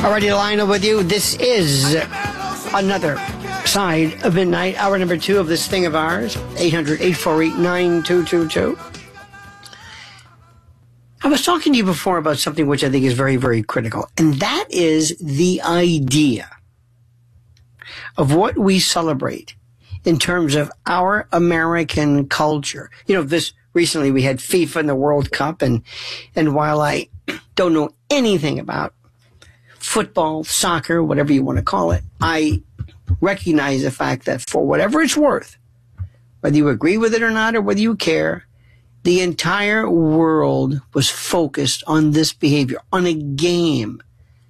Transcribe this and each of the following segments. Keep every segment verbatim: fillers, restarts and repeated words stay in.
Already Lionel with you. This is another side of midnight, hour number two of this thing of ours. eight hundred, eight four eight, nine two two two. I was talking to you before about something which I think is very, very critical, and that is the idea of what we celebrate in terms of our American culture. You know, this recently we had FIFA and the World Cup, and and while I don't know anything about football, soccer, whatever you want to call it, I recognize the fact that for whatever it's worth, whether you agree with it or not, or whether you care, the entire world was focused on this behavior, on a game.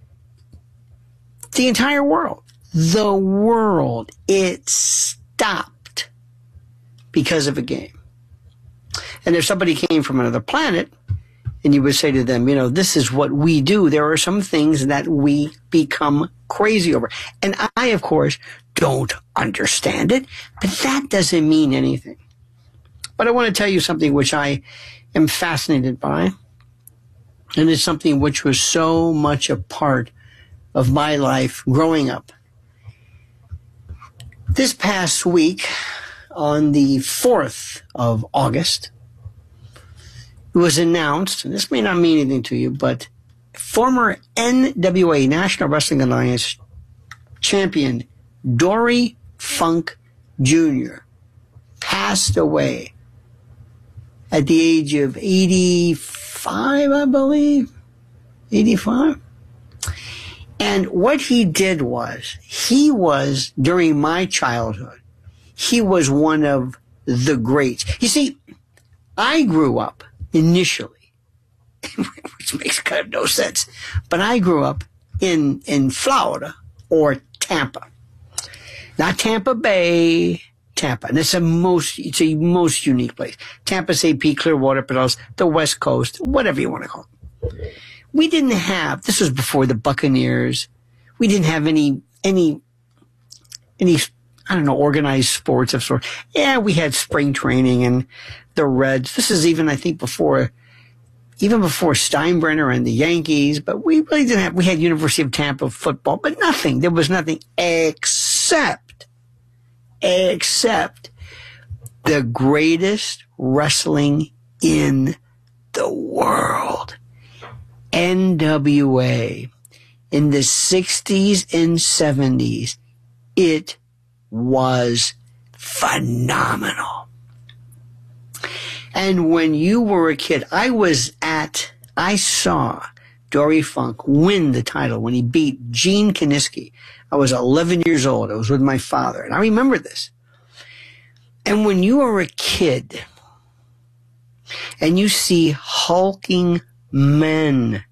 The entire world. The world. It stopped because of a game. And if somebody came from another planet, and you would say to them, you know, this is what we do, there are some things that we become crazy over. And I, of course, don't understand it, but that doesn't mean anything. But I want to tell you something which I am fascinated by, and it's something which was so much a part of my life growing up. This past week, on the fourth of August, it was announced, and this may not mean anything to you, but former N W A, National Wrestling Alliance champion, Dory Funk Junior passed away at the age of eighty-five, I believe. eighty-five. And what he did was, he was, during my childhood, he was one of the greats. You see, I grew up initially, which makes kind of no sense, but I grew up in, in Florida or Tampa. Not Tampa Bay, Tampa. And it's a most, it's a most unique place. Tampa, Saint Pete, Clearwater, Pinellas, the West Coast, whatever you want to call it. We didn't have, this was before the Buccaneers. We didn't have any, any, any, I don't know, organized sports of sorts. Yeah, we had spring training and the Reds. This is even, I think, before, even before Steinbrenner and the Yankees, but we really didn't have, we had University of Tampa football, but nothing. There was nothing except, except the greatest wrestling in the world. N W A. In the sixties and seventies, it was phenomenal. And when you were a kid, I was at, I saw Dory Funk win the title when he beat Gene Kiniski. I was eleven years old. I was with my father, and I remember this. And when you are a kid and you see hulking men,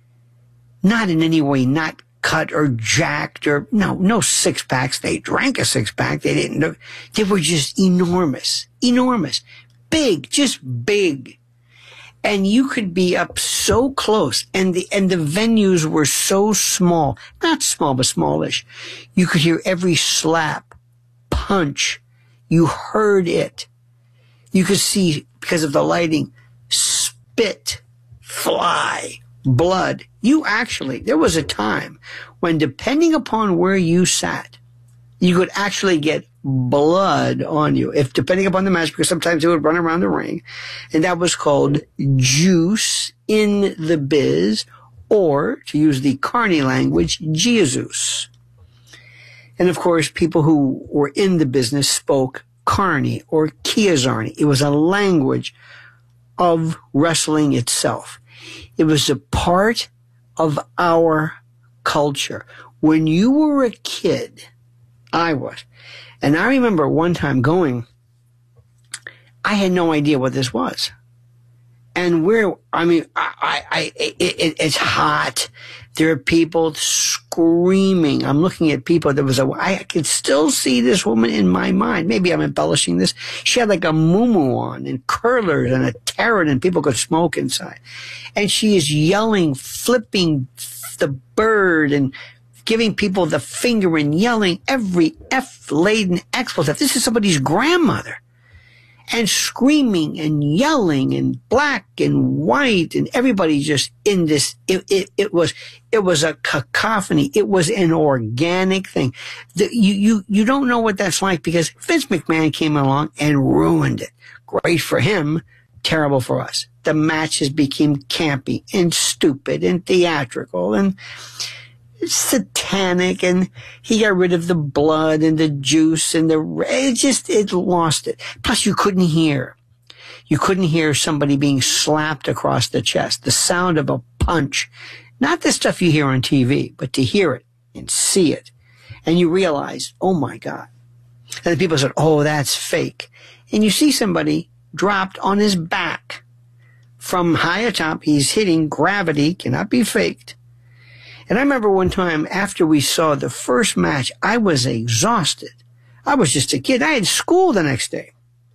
not in any way, not cut or jacked or, no, no six packs. They drank a six pack. They didn't, they were just enormous, enormous, big, just big. And you could be up so close, and the, and the venues were so small, not small, but smallish. You could hear every slap, punch. You heard it. You could see, because of the lighting, spit, fly, blood. You actually, there was a time when, depending upon where you sat, you could actually get blood on you, if depending upon the match, because sometimes it would run around the ring, and that was called juice in the biz, or, to use the Carney language, Jesus. And of course, people who were in the business spoke Carney or Kiazarni. It was a language of wrestling itself. It was a part of our culture. When you were a kid, I was. And I remember one time going, I had no idea what this was. And we're, I mean, I, I, I it, it, it's hot. There are people screaming. I'm looking at people. There was a, I could still see this woman in my mind. Maybe I'm embellishing this. She had like a muumuu on and curlers and a tarot, and people could smoke inside. And she is yelling, flipping the bird and giving people the finger and yelling every F-laden expletive. This is somebody's grandmother. and screaming and yelling and black and white and everybody just in this. It, it, it was, it was a cacophony. It was an organic thing. The, you, you, you don't know what that's like because Vince McMahon came along and ruined it. Great for him, terrible for us. The matches became campy and stupid and theatrical and satanic, and he got rid of the blood and the juice and the, it just, it lost it. Plus you couldn't hear. You couldn't hear somebody being slapped across the chest. The sound of a punch. Not the stuff you hear on T V, but to hear it and see it. And you realize, oh my God. And the people said, oh, that's fake. And you see somebody dropped on his back. From high atop, he's hitting gravity, cannot be faked. And I remember one time after we saw the first match, I was exhausted. I was just a kid. I had school the next day.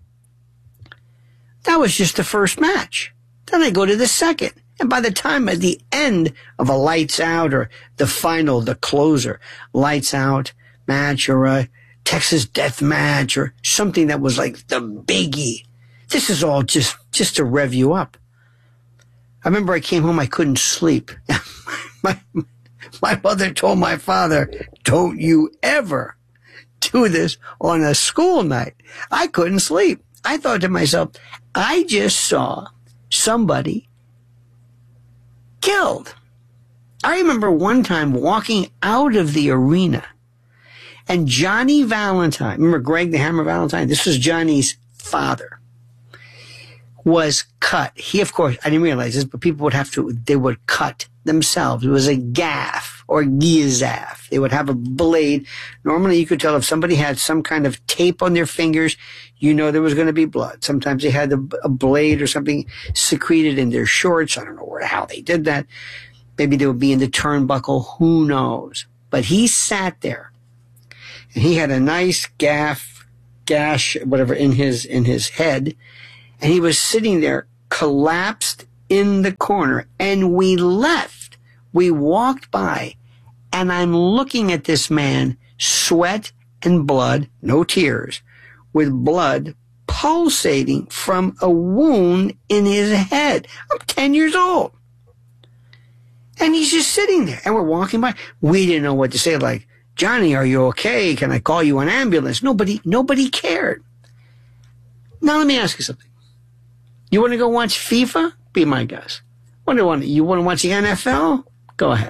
That was just the first match. Then I go to the second. And by the time at the end of a lights out or the final, the closer, lights out match or a Texas death match or something that was like the biggie. This is all just, just to rev you up. I remember I came home, I couldn't sleep. my, my mother told my father, don't you ever do this on a school night. I couldn't sleep. I thought to myself, I just saw somebody killed. I remember one time walking out of the arena and Johnny Valentine, remember Greg the Hammer Valentine? This was Johnny's father, was cut. He, of course, I didn't realize this, but people would have to, they would cut themselves. It was a gaff or gizaf. They would have a blade. Normally you could tell if somebody had some kind of tape on their fingers, you know there was going to be blood. Sometimes they had a, a blade or something secreted in their shorts. I don't know where, how they did that. Maybe they would be in the turnbuckle. Who knows? But he sat there and he had a nice gaff, gash, whatever, in his, in his head. And he was sitting there collapsed in the corner, and we left. We walked by, and I'm looking at this man, sweat and blood, no tears, with blood pulsating from a wound in his head. I'm ten years old. And he's just sitting there, and we're walking by. We didn't know what to say, like, Johnny, are you okay? Can I call you an ambulance? Nobody, nobody cared. Now let me ask you something. You want to go watch FIFA? Be my guest. What do you want? You want to watch the N F L? Go ahead.